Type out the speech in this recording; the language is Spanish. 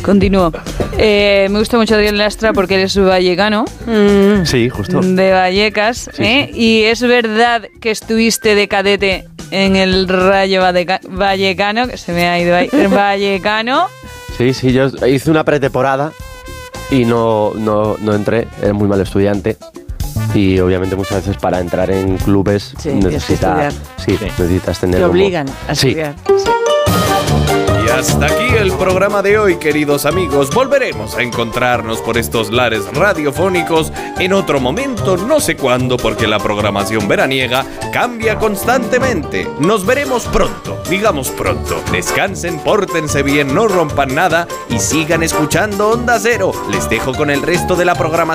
Continúo. Me gusta mucho Adrián Lastra porque eres vallecano. Sí, justo. De Vallecas. Sí. Y es verdad que estuviste de cadete en el Rayo Vallecano, que se me ha ido ahí. Vallecano. Sí, yo hice una pretemporada y no entré, era muy mal estudiante. Y obviamente muchas veces para entrar en clubes necesitas tener... Te obligan a estudiar. Sí. Y hasta aquí el programa de hoy, queridos amigos. Volveremos a encontrarnos por estos lares radiofónicos en otro momento, no sé cuándo, porque la programación veraniega cambia constantemente. Nos veremos pronto, digamos pronto. Descansen, pórtense bien, no rompan nada y sigan escuchando Onda Cero. Les dejo con el resto de la programación